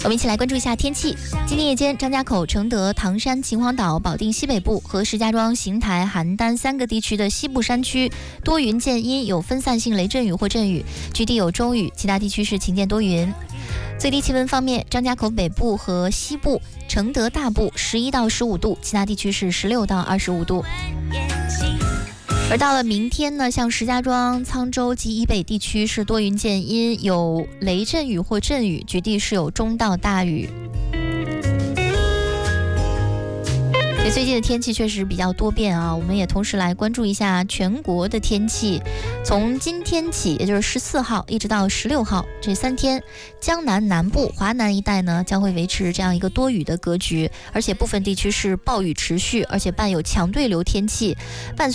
我们一起来关注一下天气。今天夜间，张家口、承德、唐山、秦皇岛、保定西北部和石家庄、邢台、邯郸3个地区的西部山区多云见阴，有分散性雷阵雨或阵雨，局地有中雨，其他地区是晴间多云。最低气温方面，张家口北部和西部、承德大部11到15度，其他地区是16到25度。而到了明天呢，像石家庄、沧州及以北地区是多云见阴，有雷阵雨或阵雨，局地是有中到大雨。所以最近的天气确实比较多变啊，我们也同时来关注一下全国的天气。从今天起，也就是14号一直到16号这3天，江南南部、华南一带呢将会维持这样一个多雨的格局，而且部分地区是暴雨持续，而且伴有强对流天气，伴随